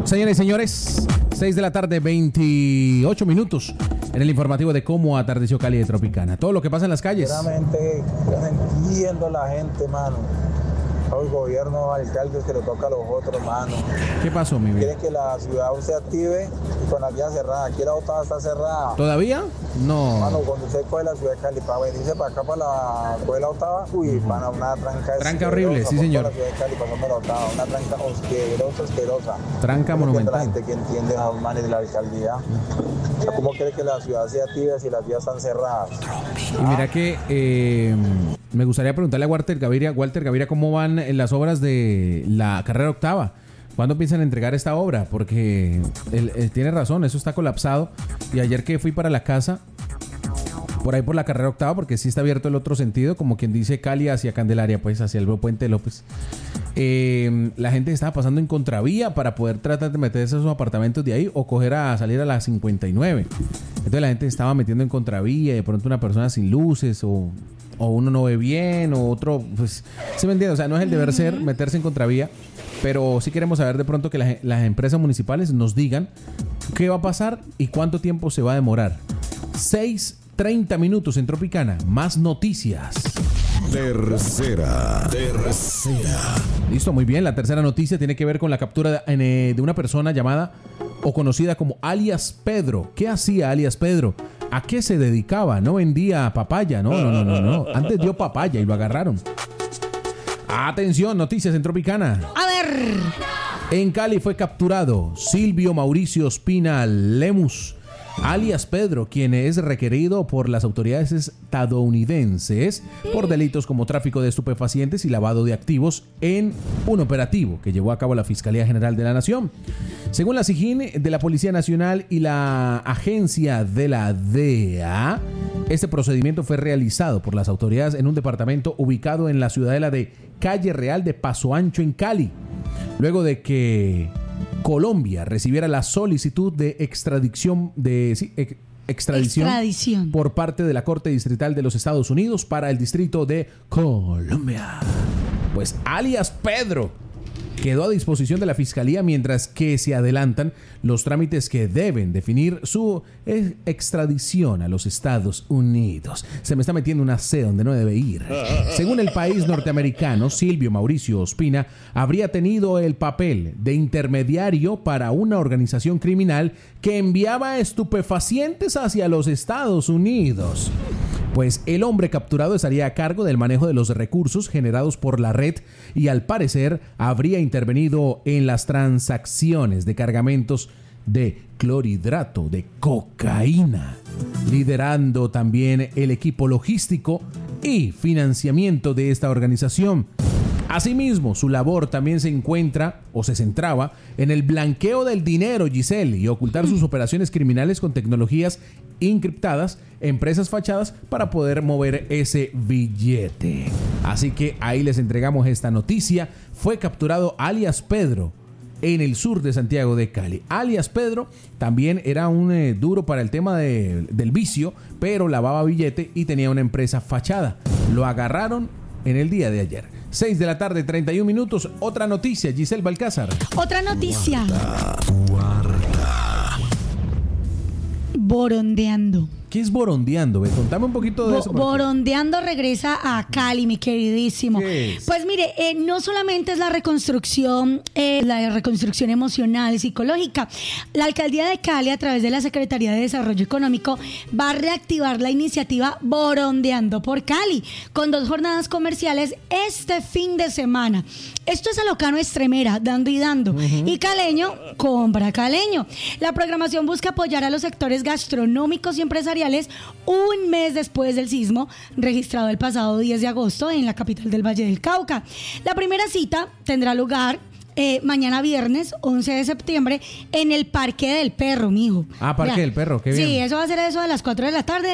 Señoras y señores, 6 de la tarde, 28 minutos en el informativo de cómo atardeció Cali de Tropicana. Todo lo que pasa en las calles. Sinceramente, yo no entiendo a la gente, mano. El gobierno, alcaldes que le toca a los otros, mano. ¿Qué pasó, mi vida? Quieren que la ciudad se active y con la vía cerrada. Aquí la Otava está cerrada. ¿Todavía? No. Mano, cuando usted coge la ciudad de Cali para venirse para acá, para la Otava, van a una tranca. Tranca horrible, sí, señor. La ciudad de Cali pasando la Otava, una tranca asquerosa. Tranca monumental. La gente que entiende a los manes de la alcaldía. ¿Cómo quiere que la ciudad se active si las vías están cerradas? Y mira que me gustaría preguntarle a Walter Gaviria cómo van en las obras de la carrera octava. ¿Cuándo piensan entregar esta obra? Porque él tiene razón, eso está colapsado. Y ayer que fui para la casa, por ahí por la carrera octava, porque sí está abierto el otro sentido, como quien dice Cali hacia Candelaria, pues hacia el Puente López. La gente estaba pasando en contravía para poder tratar de meterse a sus apartamentos de ahí o salir a las 59. Entonces la gente estaba metiendo en contravía y de pronto una persona sin luces o uno no ve bien o otro, pues, ¿sí me entiende? O sea, no es el deber ser meterse en contravía, pero sí queremos saber de pronto que las empresas municipales nos digan qué va a pasar y cuánto tiempo se va a demorar. 6:30 minutos en Tropicana. Más noticias. Tercera. Listo, muy bien. La tercera noticia tiene que ver con la captura de una persona llamada o conocida como alias Pedro. ¿Qué hacía alias Pedro? ¿A qué se dedicaba? No vendía papaya, no. Antes dio papaya y lo agarraron. Atención, noticias en Tropicana. A ver. En Cali fue capturado Silvio Mauricio Ospina Lemus, alias Pedro, quien es requerido por las autoridades estadounidenses por delitos como tráfico de estupefacientes y lavado de activos en un operativo que llevó a cabo la Fiscalía General de la Nación. Según la SIGIN de la Policía Nacional y la agencia de la DEA, este procedimiento fue realizado por las autoridades en un departamento ubicado en la ciudadela de Calle Real de Paso Ancho en Cali, luego de que Colombia recibiera la solicitud de extradición por parte de la Corte Distrital de los Estados Unidos para el Distrito de Colombia. Pues alias Pedro quedó a disposición de la Fiscalía mientras que se adelantan los trámites que deben definir su extradición a los Estados Unidos. Se me está metiendo una C donde no debe ir. Según el país norteamericano, Silvio Mauricio Ospina habría tenido el papel de intermediario para una organización criminal que enviaba estupefacientes hacia los Estados Unidos. Pues el hombre capturado estaría a cargo del manejo de los recursos generados por la red y al parecer habría intervenido en las transacciones de cargamentos de clorhidrato de cocaína, liderando también el equipo logístico y financiamiento de esta organización. Asimismo, su labor también se centraba en el blanqueo del dinero, Giselle, y ocultar sus operaciones criminales con tecnologías encriptadas, empresas fachadas para poder mover ese billete. Así que ahí les entregamos esta noticia. Fue capturado alias Pedro en el sur de Santiago de Cali. Alias Pedro también era un duro para el tema del vicio, pero lavaba billete y tenía una empresa fachada. Lo agarraron en el día de ayer. 6 de la tarde, 31 minutos. Otra noticia, Giselle Balcázar. Otra noticia. Cuarta. Borondeando. ¿Qué es Borondeando? Contame un poquito de eso. Borondeando regresa a Cali, mi queridísimo. ¿Qué es? Pues mire, no solamente es la reconstrucción emocional, psicológica. La Alcaldía de Cali, a través de la Secretaría de Desarrollo Económico, va a reactivar la iniciativa Borondeando por Cali, con 2 jornadas comerciales este fin de semana. Esto es a lo Cano Estremera, dando y dando. Y caleño, compra caleño. La programación busca apoyar a los sectores gastronómicos y empresariales un mes después del sismo registrado el pasado 10 de agosto en la capital del Valle del Cauca. La primera cita tendrá lugar mañana viernes 11 de septiembre en el Parque del Perro, mijo. Parque del Perro, qué bien. Sí, eso va a ser eso a las 4 de la tarde.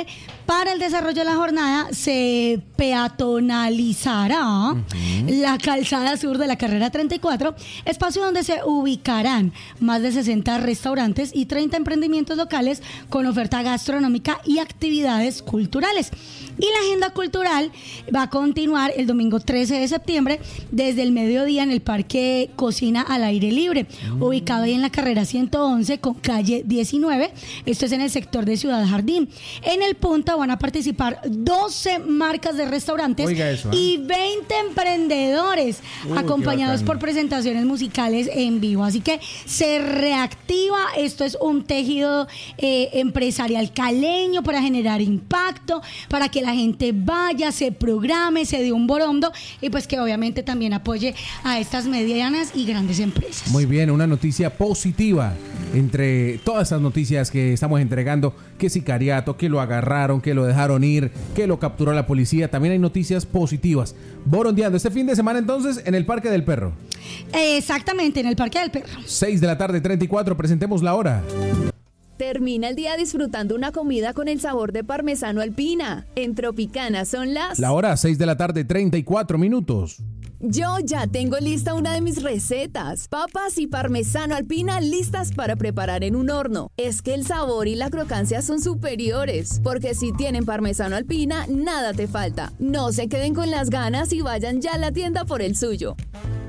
Para el desarrollo de la jornada se peatonalizará la calzada sur de la carrera 34, espacio donde se ubicarán más de 60 restaurantes y 30 emprendimientos locales con oferta gastronómica y actividades culturales. Y la agenda cultural va a continuar el domingo 13 de septiembre desde el mediodía en el Parque Cocina al Aire Libre, ubicado ahí en la carrera 111 con calle 19. Esto es en el sector de Ciudad Jardín. En el punto van a participar 12 marcas de restaurantes y 20 emprendedores, acompañados por presentaciones musicales en vivo. Así que se reactiva. Esto es un tejido empresarial caleño para generar impacto, para que la gente vaya, se programe, se dé un borondo y pues que obviamente también apoye a estas medianas y grandes empresas. Muy bien, una noticia positiva entre todas esas noticias que estamos entregando, que sicariato, que lo agarraron, que lo dejaron ir, que lo capturó la policía. También hay noticias positivas. Borondeando este fin de semana entonces en el Parque del Perro. Exactamente, en el Parque del Perro. 6 de la tarde, 34, presentemos la hora. Termina el día disfrutando una comida con el sabor de parmesano alpina. En Tropicana son las... La hora, 6 de la tarde, 34 minutos. Yo ya tengo lista una de mis recetas. Papas y parmesano alpina listas para preparar en un horno. Es que el sabor y la crocancia son superiores, porque si tienen parmesano alpina, nada te falta. No se queden con las ganas y vayan ya a la tienda por el suyo.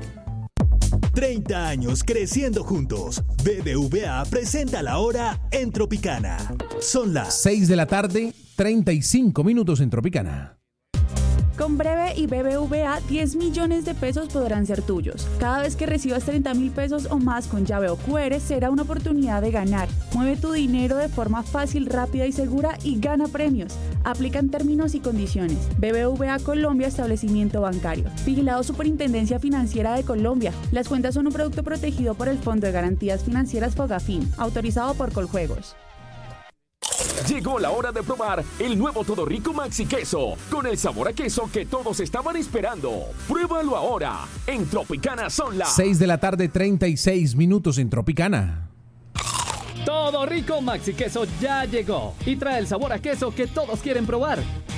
30 años creciendo juntos. BBVA presenta la hora en Tropicana. Son las 6 de la tarde, 35 minutos en Tropicana. Con Breve y BBVA, 10 millones de pesos podrán ser tuyos. Cada vez que recibas 30.000 pesos o más con llave o QR, será una oportunidad de ganar. Mueve tu dinero de forma fácil, rápida y segura y gana premios. Aplican términos y condiciones. BBVA Colombia, establecimiento bancario. Vigilado Superintendencia Financiera de Colombia. Las cuentas son un producto protegido por el Fondo de Garantías Financieras Fogafín, autorizado por Coljuegos. Llegó la hora de probar el nuevo Todo Rico Maxi Queso, con el sabor a queso que todos estaban esperando. Pruébalo ahora. En Tropicana son las 6 de la tarde, 36 minutos en Tropicana. Todo Rico Maxi Queso ya llegó y trae el sabor a queso que todos quieren probar.